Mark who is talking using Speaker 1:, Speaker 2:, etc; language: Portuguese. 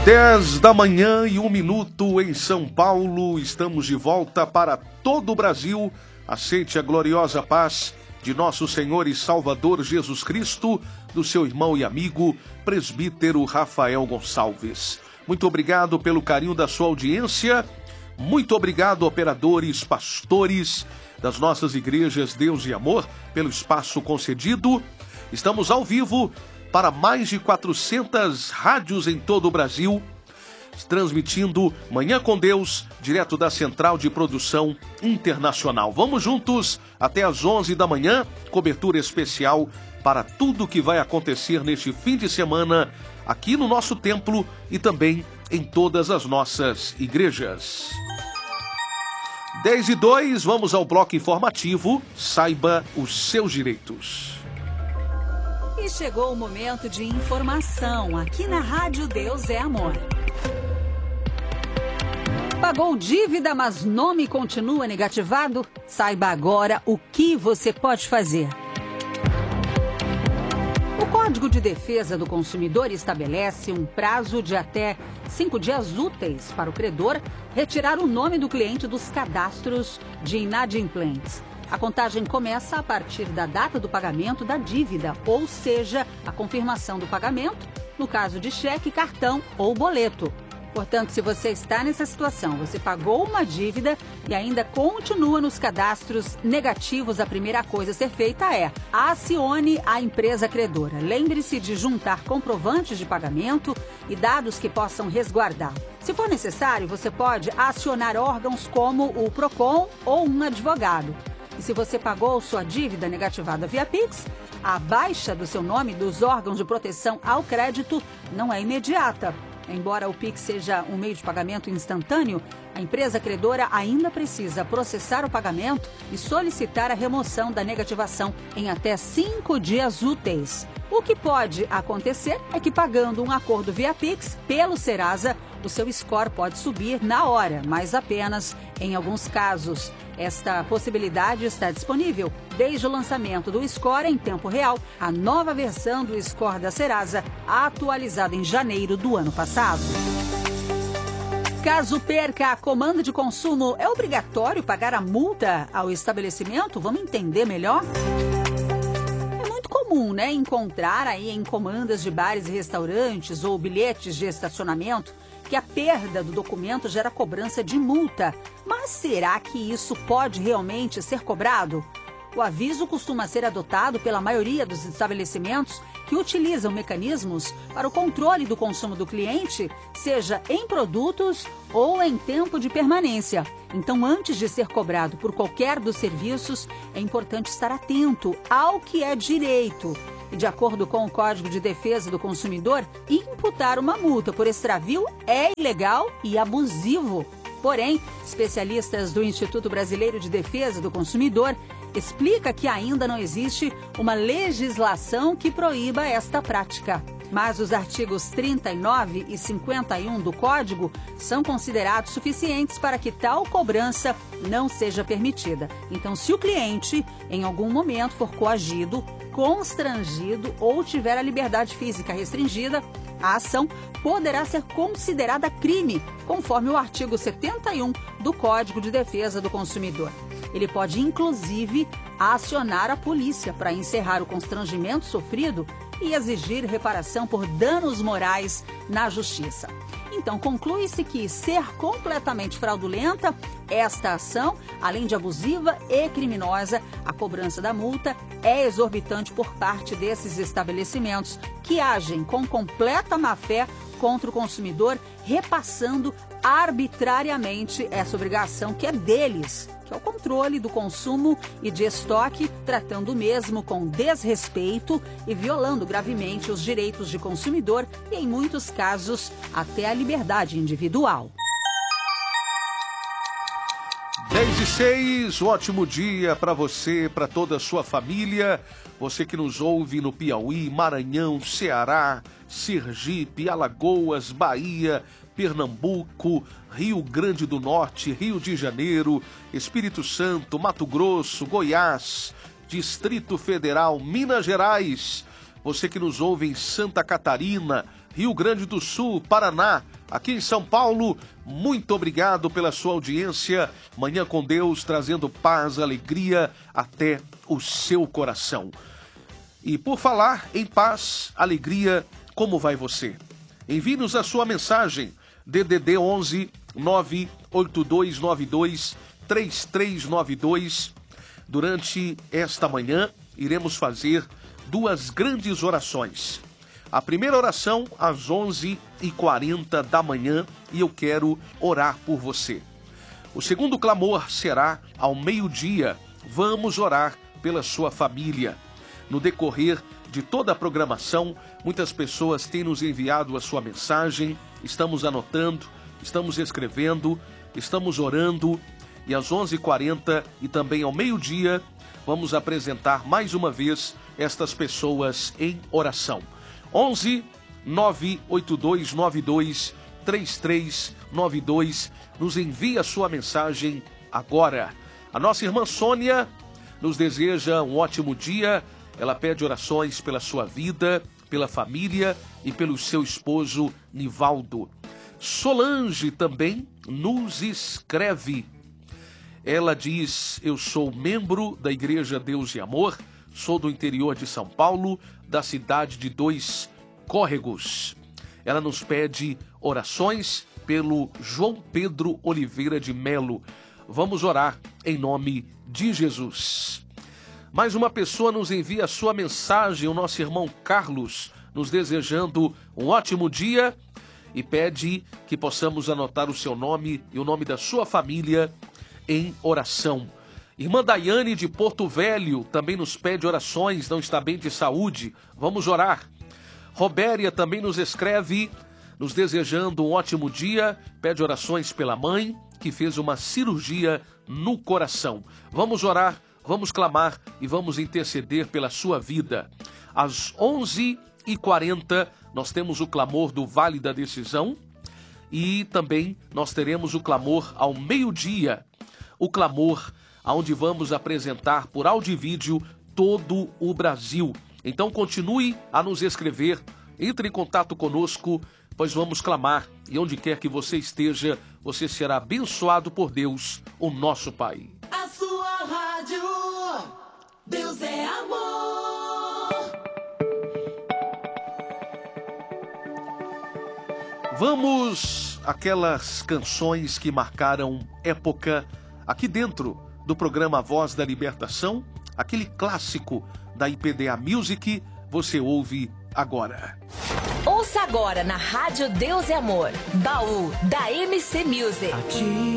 Speaker 1: 10h01 em São Paulo, estamos de volta para todo o Brasil. Aceite a gloriosa paz de nosso Senhor e Salvador Jesus Cristo, do seu irmão e amigo, presbítero Rafael Gonçalves. Muito obrigado pelo carinho da sua audiência, muito obrigado, operadores, pastores das nossas igrejas Deus e Amor, pelo espaço concedido. Estamos ao vivo para mais de 400 rádios em todo o Brasil, transmitindo Manhã com Deus, direto da Central de Produção Internacional. Vamos juntos até às 11 da manhã, cobertura especial para tudo que vai acontecer neste fim de semana aqui no nosso templo e também em todas as nossas igrejas. 10h02, vamos ao bloco informativo. Saiba os seus direitos.
Speaker 2: E chegou o momento de informação aqui na Rádio Deus é Amor. Pagou dívida, mas nome continua negativado? Saiba agora o que você pode fazer. O Código de Defesa do Consumidor estabelece um prazo de até 5 dias úteis para o credor retirar o nome do cliente dos cadastros de inadimplentes. A contagem começa a partir da data do pagamento da dívida, ou seja, a confirmação do pagamento, no caso de cheque, cartão ou boleto. Portanto, se você está nessa situação, você pagou uma dívida e ainda continua nos cadastros negativos, a primeira coisa a ser feita é acione a empresa credora. Lembre-se de juntar comprovantes de pagamento e dados que possam resguardar. Se for necessário, você pode acionar órgãos como o PROCON ou um advogado. E se você pagou sua dívida negativada via Pix, a baixa do seu nome dos órgãos de proteção ao crédito não é imediata. Embora o Pix seja um meio de pagamento instantâneo, a empresa credora ainda precisa processar o pagamento e solicitar a remoção da negativação em até 5 dias úteis. O que pode acontecer é que, pagando um acordo via Pix pelo Serasa, o seu score pode subir na hora, mas apenas em alguns casos. Esta possibilidade está disponível desde o lançamento do Score em tempo real, a nova versão do Score da Serasa, atualizada em janeiro do ano passado. Caso perca a comanda de consumo, é obrigatório pagar a multa ao estabelecimento? Vamos entender melhor? É muito comum, né, encontrar aí em comandas de bares e restaurantes ou bilhetes de estacionamento que a perda do documento gera cobrança de multa. Mas será que isso pode realmente ser cobrado? O aviso costuma ser adotado pela maioria dos estabelecimentos que utilizam mecanismos para o controle do consumo do cliente, seja em produtos ou em tempo de permanência. Então, antes de ser cobrado por qualquer dos serviços, é importante estar atento ao que é direito. E, de acordo com o Código de Defesa do Consumidor, imputar uma multa por extravio é ilegal e abusivo. Porém, especialistas do Instituto Brasileiro de Defesa do Consumidor explicam que ainda não existe uma legislação que proíba esta prática. Mas os artigos 39 e 51 do Código são considerados suficientes para que tal cobrança não seja permitida. Então, se o cliente, em algum momento, for coagido, constrangido ou tiver a liberdade física restringida, a ação poderá ser considerada crime, conforme o artigo 71 do Código de Defesa do Consumidor. Ele pode, inclusive, acionar a polícia para encerrar o constrangimento sofrido e exigir reparação por danos morais na justiça. Então, conclui-se que ser completamente fraudulenta esta ação, além de abusiva e criminosa, a cobrança da multa é exorbitante por parte desses estabelecimentos que agem com completa má-fé contra o consumidor, repassando arbitrariamente essa obrigação que é deles, que é o controle do consumo e de estoque, tratando o mesmo com desrespeito e violando gravemente os direitos de consumidor e, em muitos casos, até a liberdade individual.
Speaker 1: 10h06, um ótimo dia para você, para toda a sua família. Você que nos ouve no Piauí, Maranhão, Ceará, Sergipe, Alagoas, Bahia, Pernambuco, Rio Grande do Norte, Rio de Janeiro, Espírito Santo, Mato Grosso, Goiás, Distrito Federal, Minas Gerais. Você que nos ouve em Santa Catarina, Rio Grande do Sul, Paraná, aqui em São Paulo. Muito obrigado pela sua audiência. Manhã com Deus, trazendo paz, alegria até o seu coração. E por falar em paz, alegria, como vai você? Envie-nos a sua mensagem, DDD 11 98292 3392. Durante esta manhã, iremos fazer duas grandes orações. A primeira oração às 11h40 da manhã, e eu quero orar por você. O segundo clamor será ao meio-dia. Vamos orar pela sua família. No decorrer de toda a programação, muitas pessoas têm nos enviado a sua mensagem, estamos anotando, estamos escrevendo, estamos orando, e às 11h40 e também ao meio-dia, vamos apresentar mais uma vez estas pessoas em oração. 11 98292 3392. Nos envie a sua mensagem agora. A nossa irmã Sônia nos deseja um ótimo dia. Ela pede orações pela sua vida, pela família e pelo seu esposo Nivaldo. Solange também nos escreve. Ela diz: eu sou membro da Igreja Deus e Amor, sou do interior de São Paulo, da cidade de Dois Córregos. Ela nos pede orações pelo João Pedro Oliveira de Melo. Vamos orar em nome de Jesus. Mais uma pessoa nos envia a sua mensagem, o nosso irmão Carlos, nos desejando um ótimo dia e pede que possamos anotar o seu nome e o nome da sua família em oração. Irmã Daiane de Porto Velho também nos pede orações, não está bem de saúde. Vamos orar. Robéria também nos escreve, nos desejando um ótimo dia, pede orações pela mãe, que fez uma cirurgia no coração. Vamos orar, vamos clamar e vamos interceder pela sua vida. Às 11h40 nós temos o clamor do Vale da Decisão e também nós teremos o clamor ao meio-dia, o clamor onde vamos apresentar por áudio e vídeo todo o Brasil. Então continue a nos escrever, entre em contato conosco, pois vamos clamar, e onde quer que você esteja, você será abençoado por Deus, o nosso Pai.
Speaker 3: A sua rádio, Deus é amor.
Speaker 1: Vamos àquelas canções que marcaram época aqui dentro do programa Voz da Libertação, aquele clássico da IPDA Music, você ouve agora.
Speaker 4: Ouça agora na Rádio Deus e Amor, Baú da MC Music.